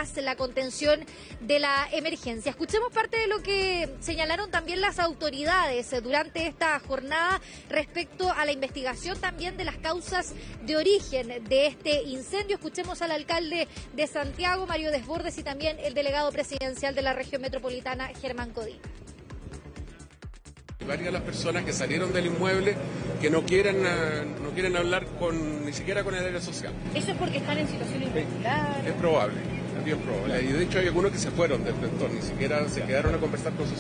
tras la contención de la emergencia. Escuchemos parte de lo que señalaron también las autoridades durante esta jornada respecto a la investigación también de las causas de origen de este incendio. Escuchemos al alcalde de Santiago, Mario Desbordes, y también el delegado presidencial de la región metropolitana, Germán Codina. Varias de las personas que salieron del inmueble que no quieren hablar ni siquiera con el área social. ¿Eso es porque están en situación irregular? Es probable, es bien probable. Y de hecho hay algunos que se fueron del entorno, ni siquiera se quedaron a conversar con sus